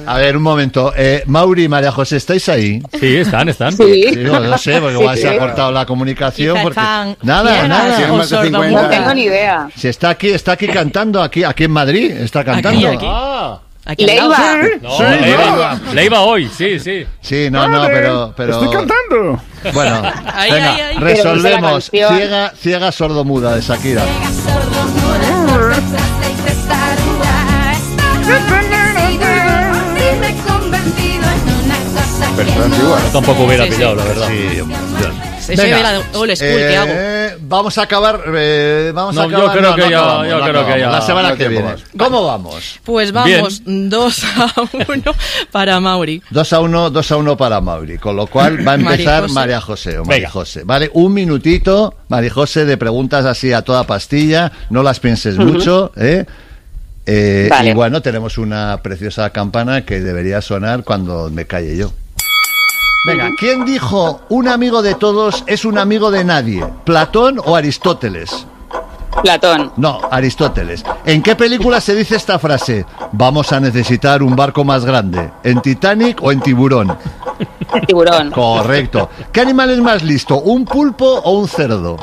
A ver, un momento. Mauri y María José, ¿estáis ahí? Sí, están. Sí. Digo, no sé, porque igual se ha cortado la comunicación. Porque... Nada. No tengo ni idea. Si está aquí cantando, aquí en Madrid, está cantando. Aquí. Aquí Leiva. No, Leiva hoy, sí. Sí, no, pero... Estoy cantando. Bueno, Ahí, venga, ahí. resolvemos. Ciega sordomuda de Shakira. Pero es igual. Yo tampoco hubiera pillado, la verdad. Sí, Se ve la old school que hago. Vamos a acabar. Yo creo que ya. La semana que viene. Vamos. ¿Cómo vamos? Pues vamos 2-1 para Mauri. 2-1 para Mauri. Con lo cual va a empezar María José. María José. Vale, un minutito, María José, de preguntas así a toda pastilla. No las pienses mucho, Vale. Y bueno, tenemos una preciosa campana que debería sonar cuando me calle yo. Venga, ¿quién dijo un amigo de todos es un amigo de nadie? ¿Platón o Aristóteles? Platón. No, Aristóteles. ¿En qué película se dice esta frase? Vamos a necesitar un barco más grande. ¿En Titanic o en Tiburón? Tiburón. Correcto. ¿Qué animal es más listo? ¿Un pulpo o un cerdo?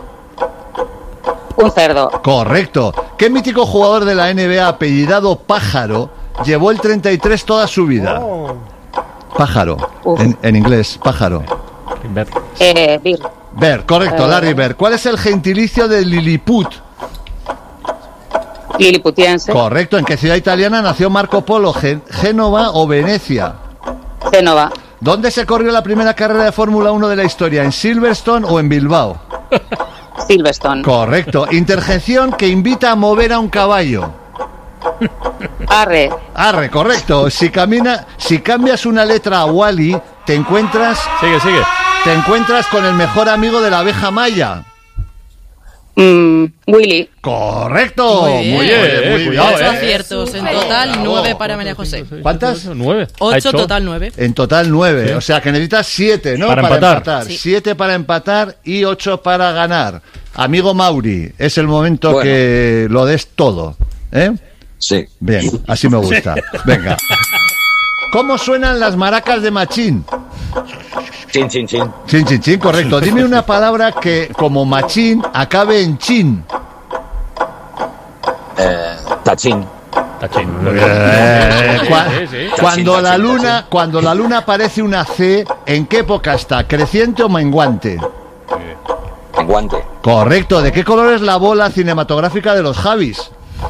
Un cerdo. Correcto. ¿Qué mítico jugador de la NBA apellidado Pájaro llevó el 33 toda su vida? Pájaro. En inglés, pájaro. Bird. Bird, correcto, Larry Bird. ¿Cuál es el gentilicio de Lilliput? Liliputiense. Correcto. ¿En qué ciudad italiana nació Marco Polo? ¿Génova o Venecia? Génova. ¿Dónde se corrió la primera carrera de Fórmula 1 de la historia? ¿En Silverstone o en Bilbao? Silverstone. Correcto. Interjección que invita a mover a un caballo. Arre, correcto. Si cambias una letra a Wally, te encuentras con el mejor amigo de la abeja maya. Willy. Correcto. Muy bien. Cuidado, 8 aciertos. En total, 9 para María José. ¿Cuántas? 9. 8, total 9. En total 9. Sí. O sea que necesitas 7, ¿no? Para empatar. Sí. 7 para empatar y 8 para ganar. Amigo Mauri, es el momento que lo des todo, ¿eh? Sí. Bien, así me gusta. Venga. ¿Cómo suenan las maracas de Machín? Chin, chin, chin. Chin, chin, chin, correcto. Dime una palabra que, como machín, acabe en chin. Tachín. Cuando la luna parece una C, ¿en qué época está? ¿Creciente o menguante? Menguante. Correcto. ¿De qué color es la bola cinematográfica de los Javis?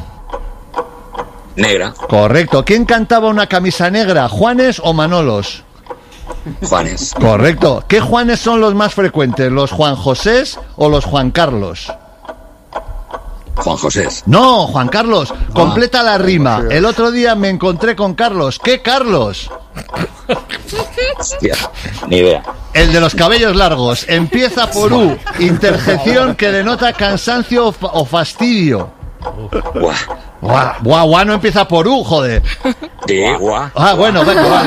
Negra. Correcto. ¿Quién cantaba una camisa negra? ¿Juanes o Manolos? Juanes. Correcto. ¿Qué Juanes son los más frecuentes? ¿Los Juan Josés o los Juan Carlos? Juan José. No, Juan Carlos. Completa la rima. El otro día me encontré con Carlos. ¿Qué Carlos? Hostia, ni idea. El de los cabellos largos. Empieza por U. Interjección que denota cansancio o fastidio. Guau, no empieza por U, joder. Guau. Ah, bueno, venga, vale.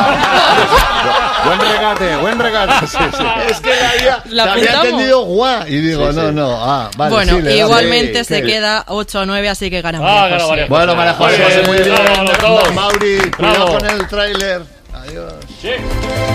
Buen regate. Sí. Es que había entendido guau. Y digo, no. Ah, vale. Bueno, sí, igualmente se queda 8-9, así que gana María José. Bueno, María José, muy bien. Mauri, Cuidado con el tráiler. Adiós. Sí.